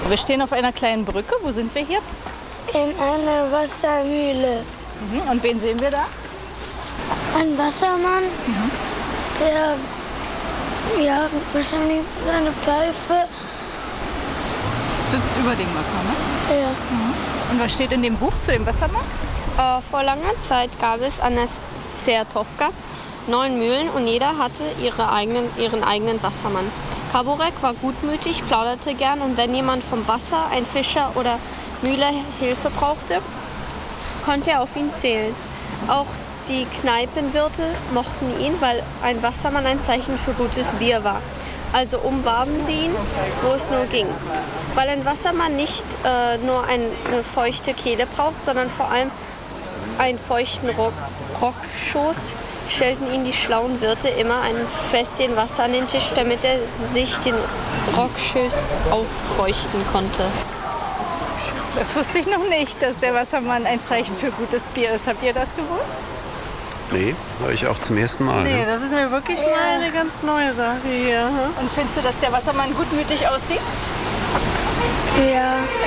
Wir stehen auf einer kleinen Brücke. Wo sind wir hier? In einer Wassermühle. Und wen sehen wir da? Ein Wassermann, der wahrscheinlich seine Pfeife. Sitzt über dem Wasser, ne? Ja. Und was steht in dem Buch zu dem Wassermann? Vor langer Zeit gab es an der Sertovka 9 Mühlen und jeder hatte ihren eigenen Wassermann. Kaburek war gutmütig, plauderte gern und wenn jemand vom Wasser, ein Fischer oder Mühle Hilfe brauchte, konnte er auf ihn zählen. Auch die Kneipenwirte mochten ihn, weil ein Wassermann ein Zeichen für gutes Bier war. Also umwarben sie ihn, wo es nur ging. Weil ein Wassermann nicht nur eine feuchte Kehle braucht, sondern vor allem einen feuchten Rockschoß, stellten ihn die schlauen Wirte immer ein Fässchen Wasser an den Tisch, damit er sich den Rockschoß auffeuchten konnte. Das wusste ich noch nicht, dass der Wassermann ein Zeichen für gutes Bier ist. Habt ihr das gewusst? Nee, höre ich auch zum ersten Mal. Nee, Ne? das ist mir wirklich mal eine ganz neue Sache hier. Und findest du, dass der Wassermann gutmütig aussieht? Ja.